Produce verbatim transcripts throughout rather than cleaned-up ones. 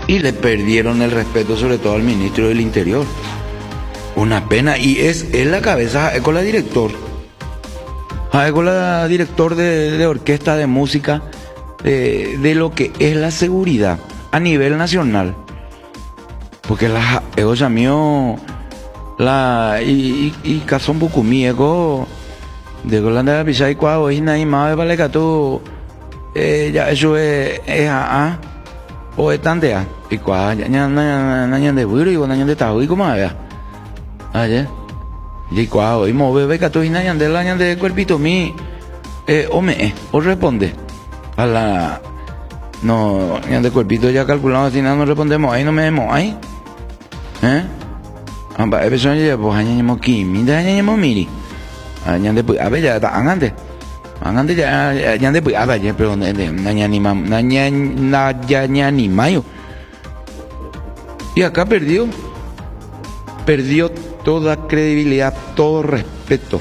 y le perdieron el respeto sobre todo al ministro del Interior. Una pena, y es, es la cabeza, es con la director, es con la director de, de orquesta de música de, de lo que es la seguridad a nivel nacional. Porque la ego mío la y y Cazón Bucumí ego de Golanda de Pisay Cuau y nada más de Palecato eh ya eso es es a o es tantea y cua ya ya ya de Buiro y cuando de Tau y como vea ayer y cuau y move Becato y nada de la de cuerpito mi eh o me o responde a la no ya de cuerpito ya calculado si nada no respondemos ahí no me vemos ahí eh amba e persona ya pues año mo kimi da año mo miri año de pues a ver ya está antes antes ya año de pues a ver pero naña ni mam naña naña ni mayo y acá perdió perdió toda credibilidad, todo respeto,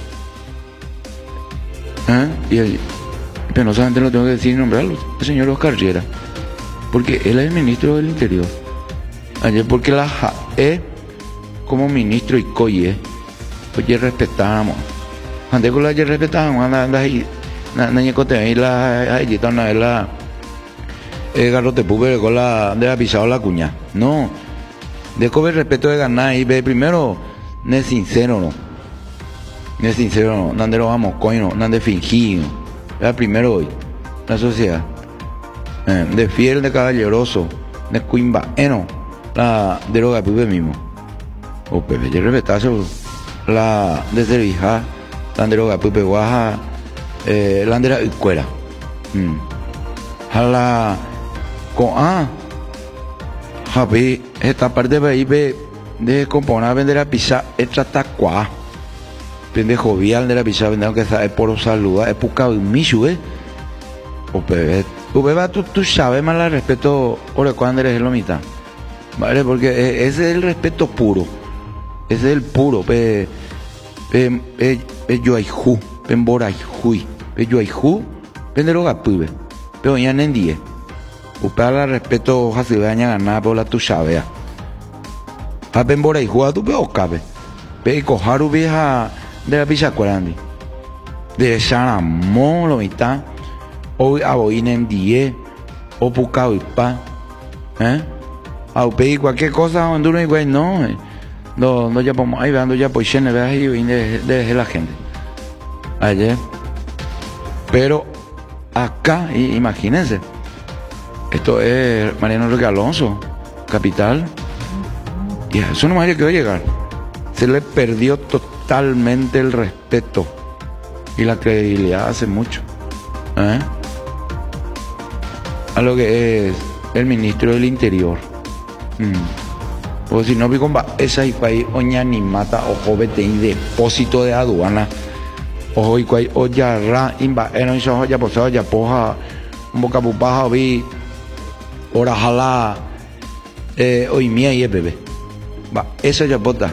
¿eh? y el, pero no solamente lo tengo que decir y nombrarlo, el señor Oscar Riera, porque él es el ministro del Interior ayer, porque la J E como ministro y coye oye respetamos antes con la ayer respetamos anda anda ahí naña cote ahí la ahí está una la eh garrote puber con la de la pisado la cuña no de cober respeto de ganar y ve primero no es sincero no no es sincero no nande lo vamos coino nande fingido era primero hoy la sociedad eh, de fiel de caballeroso de cuimba eno la droga puber mismo o pepe yo respetarse la de servija la droga pupe guaja eh la de la escuela mm. a la con ah Javi, esta parte de ahí de componer vender a pizza extra taqua. Pende jovial de la pizza vender que sabe por salud, es puca michu, eh. O bebé, o bebé tú tú sabes más el respeto ore cuando eres el omita. Vale, porque ese es el respeto puro. Ese es el puro, pe pe pe, pe yo hay ju, pe embora hui, pe yo hay ju, pende lo gapuve. Pero ya en die. Upala respeto hasi baña ganar por la tu sabea. A pembora y juega tu peo cabe. Pe cojaru vieja de la pizza cuarandi. De sana molo mitad. O aboine en die. O pucao y pa. ¿Eh? A pe cualquier cosa donde uno igual no. No, no ya podemos ahí veando ya pues chene veas y de, de la gente. Ayer. Pero acá, imagínense. Esto es Mariano Enrique Alonso, capital. Y a eso no me quedó llegar. Se le perdió totalmente el respeto y la credibilidad hace mucho. ¿Eh? A lo que es el ministro del Interior. Mm. Porque si no, vi con esa y país, oña ni mata, ojo, vete y depósito de aduana. Ojo, y cuay, oya ra, imba, eno, y sojo, ya posado, ya poja, un boca pupaja, vi. Ahora jala eh, hoy mía y es bebé. Va, eso ya bota.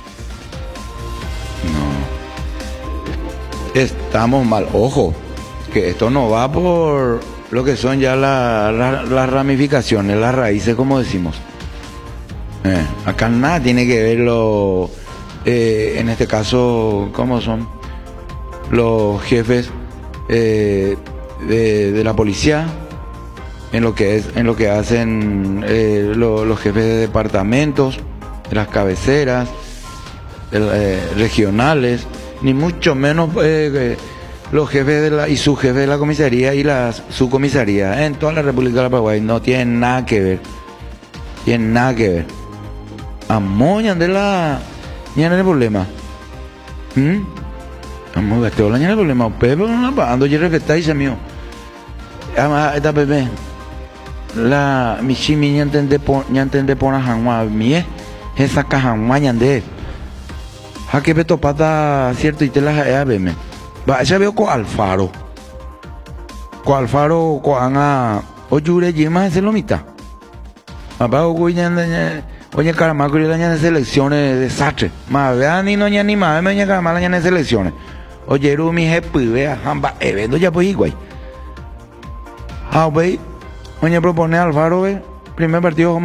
No. Estamos mal. Ojo, que esto no va por lo que son ya las la, la ramificaciones, las raíces, como decimos. Eh, acá nada tiene que ver lo, eh, en este caso, ¿cómo son? Los jefes eh, de, de la policía. En lo que es, en lo que hacen eh, lo, los jefes de departamentos, de las cabeceras eh, regionales, ni mucho menos eh, eh, los jefes de la y su jefe de la comisaría y la subcomisaría en toda la República de Paraguay no tienen nada que ver, tienen nada que ver. Amoñan de la ñana el problema. ¿Mm? Vamos a ver, la ñana el problema. Pero no ando yo respetáis mío. Además esta bebé la michimi ñantende por ñantende por hanwa mie esa caja mañande ha que beto pata cierto y te la a beme va ya veo con Alfaro con Alfaro con anga oyure yema ese lomita papá oña oña carama que la ñana selecciones desastre más vean ni no ña ni más me ña carama la ñana selecciones oye ru mi jefe vea hamba evento ya pues igual. Ah, wey, oye, propone Alfaro, wey, primer partido